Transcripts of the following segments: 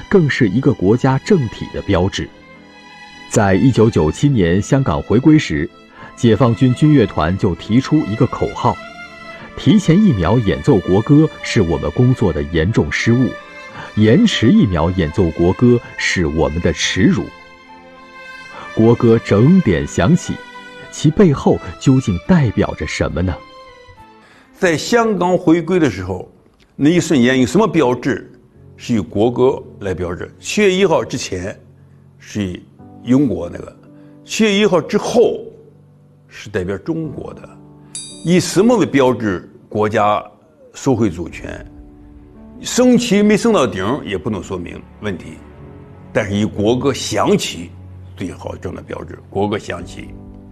更是一个国家政体的标志。在1997年香港回归时，解放军军乐团就提出一个口号：提前1秒演奏国歌是我们工作的严重失误，延迟1秒演奏国歌是我们的耻辱。国歌整点响起，其背后究竟代表着什么呢？ 在香港回归的时候，那一瞬间有什么标志是以国歌来标志？7月1号之前是以英国那个，7月1号之后是代表中国的。以什么为标志国家收回主权？升旗没升到顶也不能说明问题，但是以国歌响起最好这样的标志。国歌响起，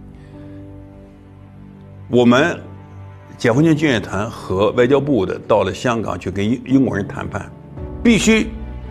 我们解放军军乐团和外交部的到了香港去跟英国人谈判，必须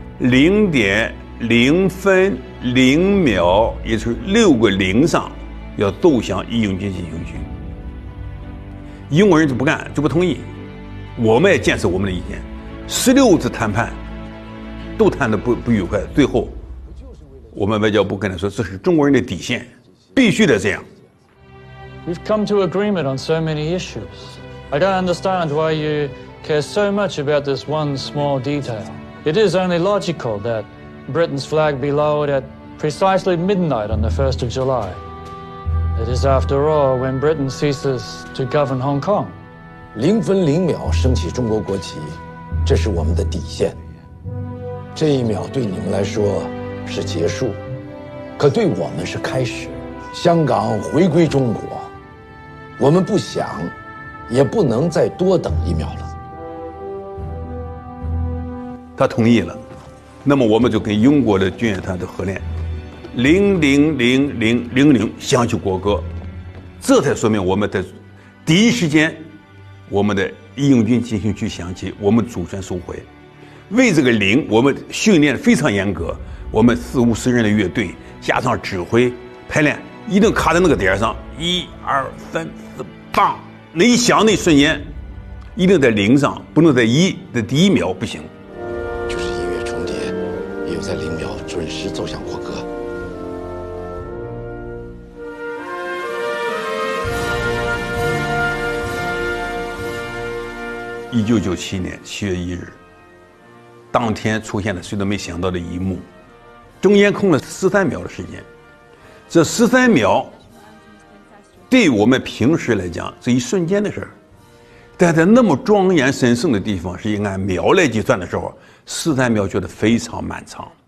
0.0分0秒，也就是6个0上要奏响义勇军进行曲。英国人就不干，就不同意。我们也坚持我们的意见，16次谈判都谈得不愉快，最后我们外交部跟他说，这是中国人的底线，必须得这样。 We've come to agreement on so many issues. I don't understand why you care so much about this one small detail. It is only logical that Britain's flag be lowered at precisely midnight on the 1st of July. It is, after all, when Britain ceases to govern Hong Kong. 0分0秒升起中国国旗，这是我们的底线。这1秒对你们来说是结束，可对我们是开始。香港回归中国，我们不想，也不能再多等1秒了。 他同意了，那么我们就跟英国的军乐团的合练，000000响起国歌，这才说明我们的第一时间，我们的义勇军进行曲响起，我们主权收回。为这个0，我们训练非常严格，我们40-50人的乐队加上指挥排练，一定卡在那个点上，1、2、3、4，棒！那一响那一瞬间，一定在0上，不能在1的第1秒不行。 就是音乐重叠，也有在0秒准时奏响国歌。 1997年7月1日，当天出现了谁都没想到的一幕，中间空了13秒的时间。这13秒对我们平时来讲是一瞬间的事儿，但在那么庄严神圣的地方，是以按秒来计算的时候，13秒觉得非常漫长。